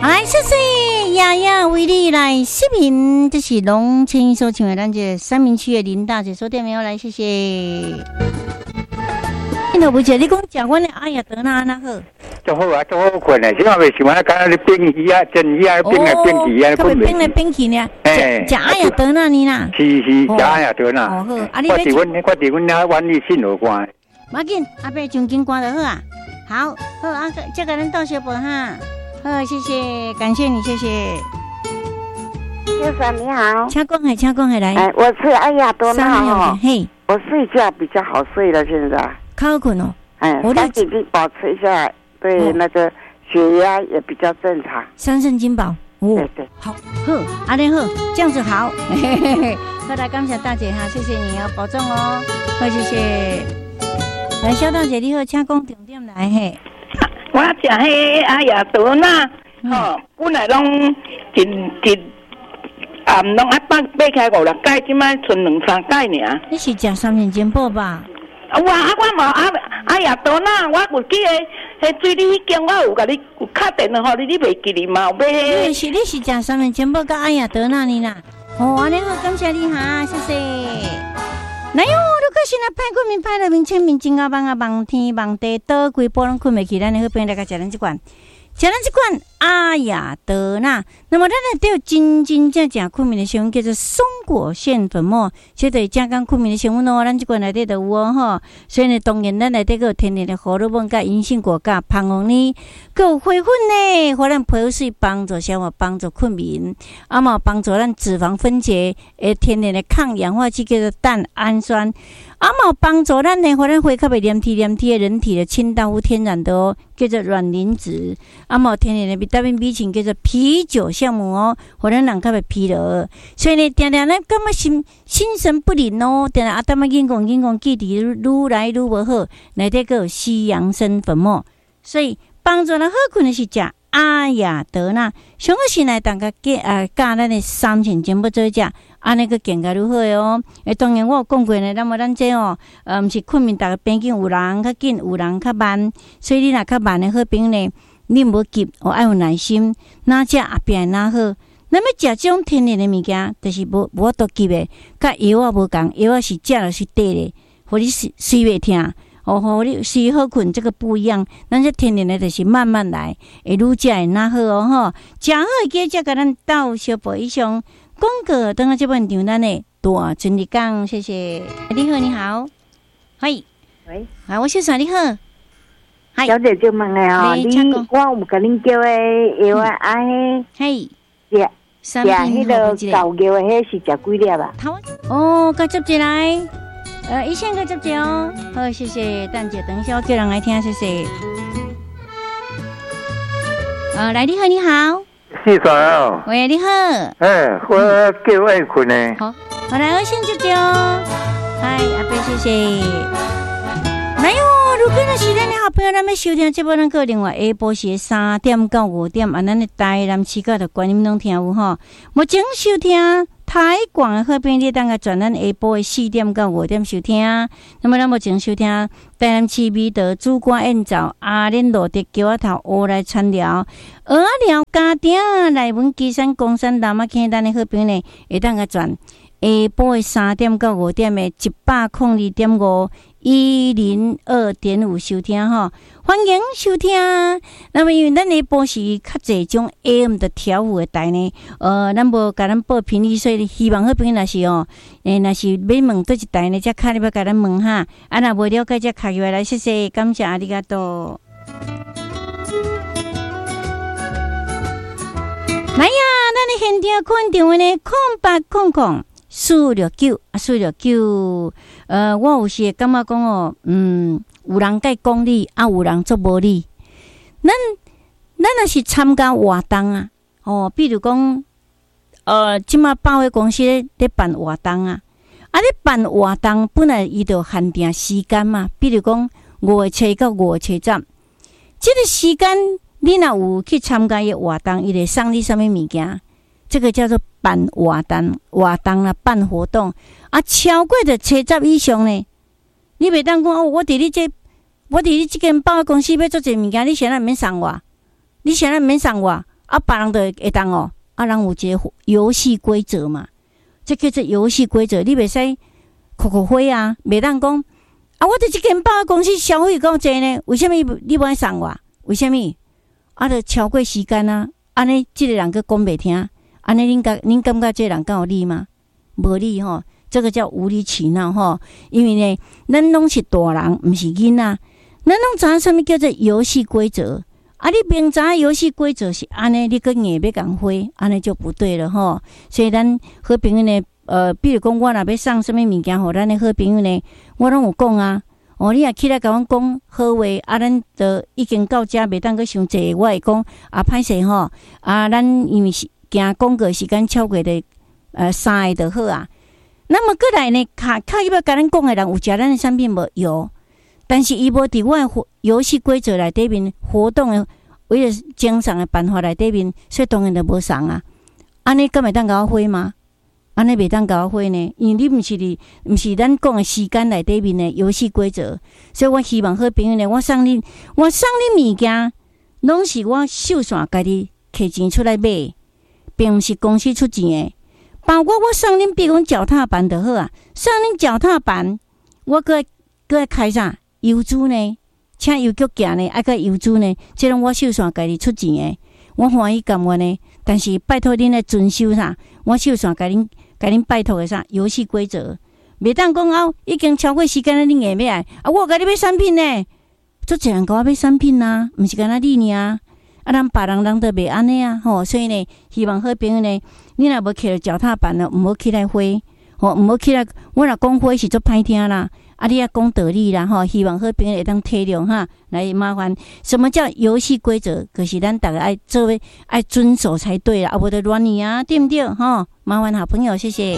来，谢谢雅雅为你来视频，这是龙青所请的咱这三明区的林大姐收听没有？来，谢谢。你不姐，你讲讲我的阿雅德纳那好。 就好啊，就好困啊！现在未喜欢刚你冰鱼啊，蒸鱼啊，冰来冰去啊， 冰来冰去呢。食阿雅德纳呢啦。 是，食阿雅德纳。 哦好，啊你我伫阮遐玩你信有关。 马紧，阿伯奖金关就好啊。好，好啊，这个人到小宝哈。好，谢谢，感谢你，谢谢。 先生你好， 请讲海来。 我是阿雅多纳哦。 嘿， 我睡觉比较好睡了，现在。 靠困哦。 我的眼睛保持一下，对那个血压也比较正常。 三圣金宝。 对， 好，阿莲好，这样子好。好的，感谢大姐哈，谢谢你哦，保重哦。好，谢谢。来，肖大姐你好，请讲重点来嘿。 我食迄阿雅多纳，本来拢一拢买开5-6盖，即摆剩2-3盖尔。 你是食三圣金宝吧？ 我嘛阿雅多纳，我有记个迄水里迄间，我有甲你有敲电话吼，你袂记哩嘛？有买迄。你是食三圣金宝甲阿雅多纳呢啦？安尼好，感谢你哈，谢谢。来哟，如果是那歹困眠、歹了眠、清眠、真啊梦啊梦天梦地，倒规波拢困袂去，咱的好朋友来甲食咱这款。吃咱这款阿雅德纳，那么咱来对真正困眠的成分叫做松果腺粉末，这对正讲困眠的成分哦，咱这款内底都有哦吼。所以呢，当然咱内底个有天然的荷尔蒙、甲银杏果、甲胖红呢，个有花粉呢，互咱皮肤水帮助消化、帮助困眠，啊嘛帮助咱脂肪分解，天然的抗氧化剂叫做蛋氨酸。啊嘛帮助咱呢，互咱血较袂黏体的人体的清道夫天然的哦，叫做卵磷脂。啊嘛天然的维他命 B 群叫做啤酒酵母哦，互咱人较袂疲劳。所以呢，常常咱感觉心神不宁哦，常常阿当嘛紧讲记忆愈来愈无好，内底个有西洋参粉末，所以帮助咱好困的是食阿雅德纳，上好是来当个加咱的三圣金宝做食。安尼个健康如何哦？当然我有讲过呢，那么咱这哦，毋是困眠，逐个边境有人较紧，有人较慢，所以你若较慢的好朋友呢，你无急，爱有耐心，哪食后壁哪好。咱要食这种天然的物件，就是无法度急的，甲药啊无共，药啊是食了是对的，互你睡袂疼，互你睡好困，这个不一样。咱这天然的就是慢慢来，会愈食会哪好哦吼，食好嘅才甲咱斗小步以上。广告等下这本场咱的大真理讲，谢谢。你好，喂，我小三你好， 小姐就问了你我有甲恁叫的药啊， 嘿， 食迄个狗药的，迄是食几粒啊？ 哦，甲接起来，医生甲接起哦，好，谢谢，等一下我叫人来听，谢谢。来，你好。 四川哦， 喂，你好。 我叫爱困呢。 好，来，我先接着哦。嗨，阿伯，谢谢。来哟，如果那是咱的好朋友，咱要收听这部咱个另外下晡时3点到5点，咱的台南市角的观音拢听有吼。目前收听台广的好朋友，你当个转咱下晡的4点到5点收听。那么咱目前收听台南市美德主管宴造阿莲路的桥仔头乌来餐寮，蚵仔寮家庭内文基山公山南仔坑咱的好朋友呢，会当个转下晡的3点到5点的102.5。102.5收听哈，欢迎收听。那么因为咱下晡是较侪种 AM 的调幅的台呢，咱无甲咱报频率，所以希望好朋友若是哦，若是要问倒一台呢，则敲你要甲咱问哈。若无了解则敲过来，谢谢，感谢阿里嘎多。来呀，咱的现场看电话呢，0800-469，我有时会感觉讲哦，有人甲讲理，有人做无理。咱若是参加活动啊，比如讲，即马百货公司咧办活动啊，咧办活动本来伊就限定时间嘛，比如讲5月7到5月7站，这个时间你若有去参加伊活动，伊会送你什么物件？这个叫做办活动啦，办活动啊，超过的70以上呢，你袂当讲哦，我伫你这间百货公司要做一物件，你现在免送我， 啊，别人就会当哦，啊，人有一个游戏规则嘛，这叫做游戏规则，你袂使哭哭灰啊，袂当讲啊，我伫这间百货公司消费够济呢，为什么你无爱送我？为什么？啊，就超过时间啊，安尼这个人佫讲袂听，安尼恁感觉这个人敢有理吗？无理吼，这个叫无理取闹吼。因为呢，咱拢是大人，毋是囡仔，咱拢知影什么叫做游戏规则。啊，你明知游戏规则是安尼，你佫硬要共花，安尼就不对了吼。所以咱好朋友呢，比如讲我若要送什么物件互咱的好朋友呢，我拢有讲啊。哦，你也起来甲阮讲好话，啊，咱就已经到遮，袂当佫伤济。我会讲啊，歹势吼，啊，咱因为是行广告时间超过的3个就好啊。那么过来呢，卡伊要甲咱讲的人有食咱的产品无？有，但是伊无伫我的游戏规则内底面活动的为了精神的办法内底面，所以当然就无送啊。安尼敢会当甲我花吗？安尼袂当甲我花呢，因为你毋是咱讲的时间内底面的游戏规则，所以我希望好朋友呢，我送你物件，拢是我手线家己摕钱出来买，并毋是公司出钱的。包括我送恁，比如讲脚踏板就好啊，送恁脚踏板，我搁爱开啥邮资呢？请邮局寄呢，爱个邮资呢，这拢我手线家己出钱的，我欢喜甘愿呢。但是拜托恁来遵守啥，我手线家恁拜托的啥游戏规则，袂当讲啊，已经超过时间了，恁硬要来啊！我甲你买产品呢，足侪人甲我买产品啊，毋是干那你尔啊，咱别人就袂安尼啊，吼，所以呢，希望好朋友呢，你若无摕着脚踏板了，毋好起来花，吼，毋好起来，我若讲花是足歹听啦。啊，你也讲道理啦，吼！希望好朋友会当体谅哈，来麻烦。什么叫游戏规则？可是咱大家爱做位爱遵守才对啦，啊，无得乱你啊，对不对？哈，麻烦好朋友，谢谢。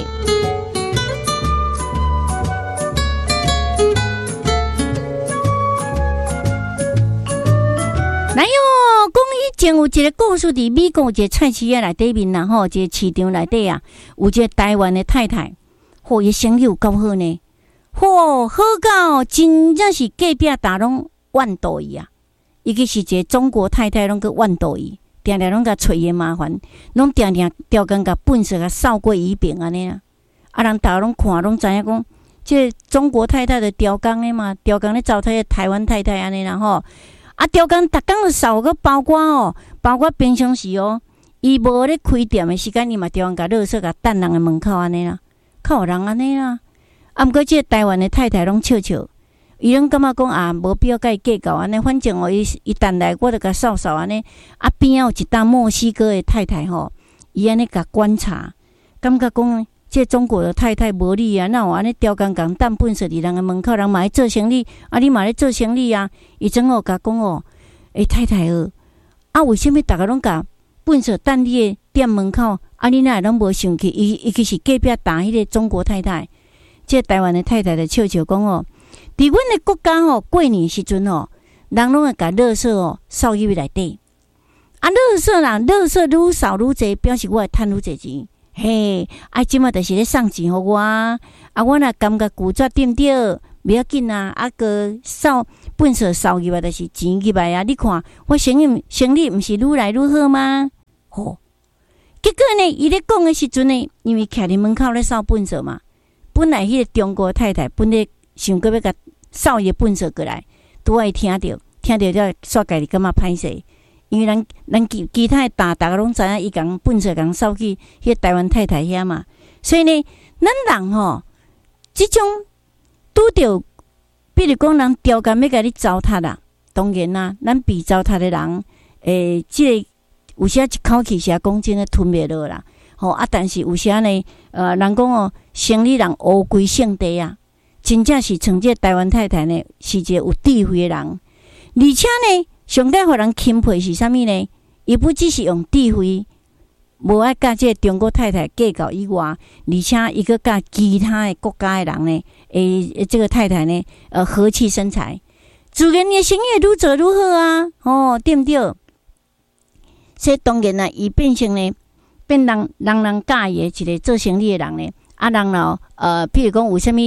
来哟，讲以前有一个故事，伫美国有一个菜市仔内底面啦，吼，一个市场内底啊，有一个台湾的太太，吼，伊生意有够好呢。好到真正是隔壁打拢怨妒伊啊！伊个是一个中国太太，拢去怨妒伊，定定拢甲找伊麻烦，拢定定刁工甲本色甲扫过一遍安尼啊！啊，人大家拢看，拢知影讲，这中国太太的刁工的嘛，刁工咧糟蹋台湾太太安尼啦吼！啊，刁工逐工就扫个包括平常时哦，伊无咧开店的时间，伊嘛刁工甲垃圾甲等人的门口安尼啦，靠人安尼啦。啊，毋过即个台湾的太太拢笑笑，伊拢感觉讲啊，无必要甲伊计较安尼，反正哦，伊等来我就甲扫扫安尼。啊，边仔有一档墨西哥的太太吼，伊安尼甲观察，感觉讲即个中国的太太无理啊，哪有安尼刁工共等本色伫人的门口，人嘛咧做生意，啊，你嘛咧做生意啊？伊整个甲讲哦，太太啊，为什么大家拢甲本色等你的店门口？啊，你哪会拢无生气？伊其实隔壁打迄个中国太太。这台湾的太太的笑笑讲哦，伫阮的国家哦，过年时阵哦，人拢会甲垃圾哦扫入内底。啊，垃圾愈扫愈济，表示我会趁愈济钱。嘿，啊，即马就是咧送钱互我啊，我若感觉拒绝对不对？不要紧啊，啊个扫本色扫入来就是钱入来啊。你看我生意毋是愈来愈好吗？吼，结果呢，伊咧讲的时阵呢，因为徛伫门口咧扫本色嘛。本来迄个中国太太本来想过要甲扫伊本色过来，拄爱听到了，煞家己感觉歹势，因为咱其他大家拢知影，伊共本色共扫去迄个台湾太太遐嘛，所以呢，咱人吼，即种拄着，比如讲人刁工要甲你糟蹋啦，当然啦，咱被糟蹋的人，即个有时一口气是讲真诶吞袂落啦。吼啊！但是有时呢，人讲哦，生理人乌龟性地啊，真正是像这台湾太太呢，是一个有智慧的人，而且呢，上该互人钦佩是啥物呢？伊不只是用智慧，无爱甲这中国太太计较以外，而且伊个甲其他的国家的人呢，这个太太呢，和气生财，自然你生意愈做愈好啊，哦，对不对？所以当然啦，伊变成呢。变人介意的一个做生意的人呢，啊人咯，譬如讲有啥物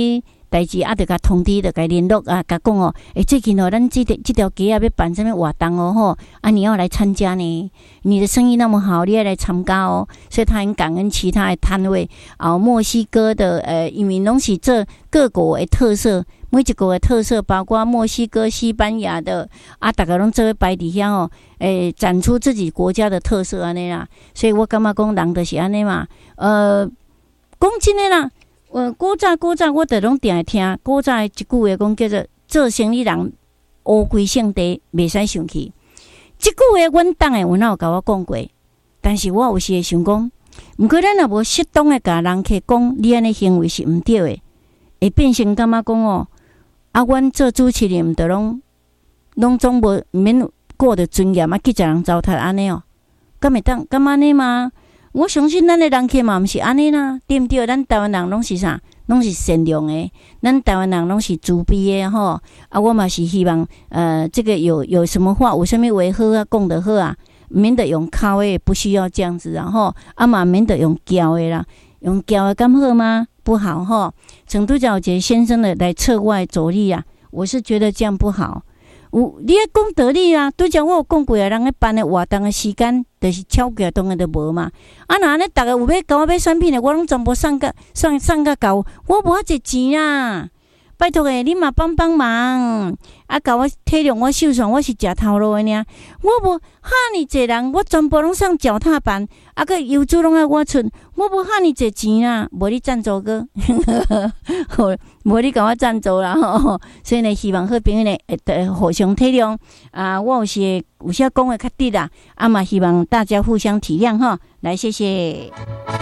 代志啊，得甲通知，得甲联络啊，甲讲哦，最近哦，咱这条街啊要办什么活动哦吼，啊你要来参加呢？你的生意那么好，你要来参加哦。所以他很感恩其他的摊位啊，墨西哥的因为拢是这各国的特色，每一国的特色，包括墨西哥、西班牙的啊，大家拢做摆伫遐哦，展出自己国家的特色安尼啦。所以我感觉讲人就是安尼嘛，讲真的啦。古早我就拢定会听，古早一句话讲叫做做生意人乌龟性地，袂使生气。即句话阮当诶有哪有甲我讲过？但是我有时会想讲，毋过咱若无适当诶甲人客讲，你安尼行为是毋对诶，会变成感觉讲哦，啊，阮做主持人就拢总无免过得尊严啊，去一人糟蹋安尼哦，敢会当敢安尼吗？我相信咱的人客嘛，毋是安尼啦，对毋对？咱台湾人拢是啥？拢是善良的，咱台湾人拢是慈悲的吼。啊，我嘛是希望，这个有什么话，有什么话好啊，讲得好啊，免得用口的，不需要这样子啊吼。啊嘛，免得用教的啦，用教的敢好吗？不好吼。成都有一个先生的来侧外走力啊，我是觉得这样不好。你要讲道理啊！拄则我有讲过啊，人咧办的活动的时间，就是超过当然就无嘛。啊，那安尼逐个有要甲我买产品的，我拢全部送甲到，我无遐济钱啦。拜托诶，你嘛帮忙，啊，甲我体谅我手上，我是食头路的尔。我无哈尼济人，我全部拢送脚踏板，啊个油资拢爱我出，我无哈尼济钱啦，无你赞助个，无你甲我赞助啦吼。所以呢，希望好朋友呢互相体谅啊，我有时讲话较直啦，啊嘛希望大家互相体谅哈。来，谢谢。